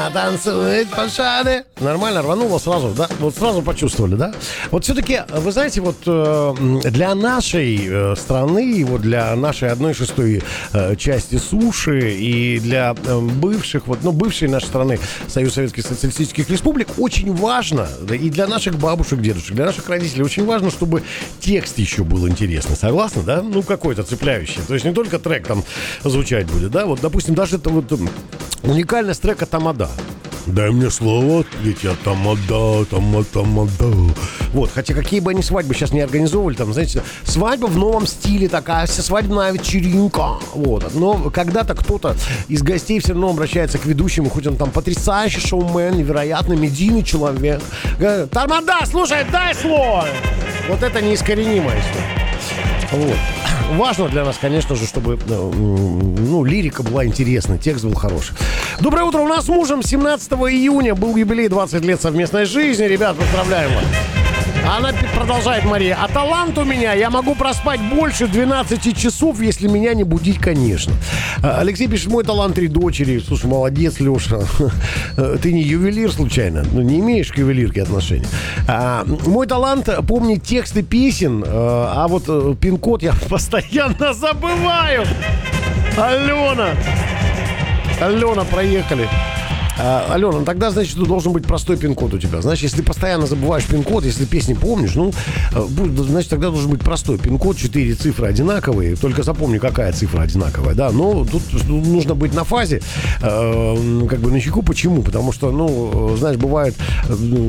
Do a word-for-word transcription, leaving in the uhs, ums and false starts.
Танцует по шаре. Нормально рвануло сразу, да? Вот сразу почувствовали, да? Вот все-таки, вы знаете, вот э, для нашей э, страны, вот для нашей одной шестой э, части суши и для э, бывших, вот, ну, бывшей нашей страны, Союз Советских Социалистических Республик, очень важно, да, и для наших бабушек, дедушек, для наших родителей, очень важно, чтобы текст еще был интересный. Согласны, да? Ну, какой-то цепляющий. То есть не только трек там звучать будет, да? Вот, допустим, даже это вот уникальность трека «Тамада». Дай мне слово, ведь я тамада, тамада, тамада. Вот, хотя какие бы они свадьбы сейчас не организовывали, там, знаете, свадьба в новом стиле такая, вся свадебная вечеринка, вот. Но когда-то кто-то из гостей все равно обращается к ведущему, хоть он там потрясающий шоумен, невероятно медийный человек. Говорит: тамада, слушай, дай слово. Вот это неискоренимая история. Вот. Важно для нас, конечно же, чтобы ну, лирика была интересной, текст был хороший. Доброе утро, у нас с мужем семнадцатого июня был юбилей, двадцать лет совместной жизни. Ребят, поздравляем вас. Она продолжает, Мария. А талант у меня, я могу проспать больше двенадцати часов, если меня не будить, конечно. Алексей пишет: мой талант три дочери. Слушай, молодец, Леша. Ты не ювелир случайно? Ну, не имеешь к ювелирке отношения. А, мой талант помнить тексты песен, а вот пин-код я постоянно забываю. Алена. Алена, проехали. А, Алена, ну тогда, значит, должен быть простой пин-код у тебя. Значит, если ты постоянно забываешь пин-код, если песни помнишь, ну, значит, тогда должен быть простой пин-код, четыре цифры одинаковые. Только запомни, какая цифра одинаковая, да. Но тут нужно быть на фазе, э, как бы на чеку. Почему? Потому что, ну, знаешь, бывает...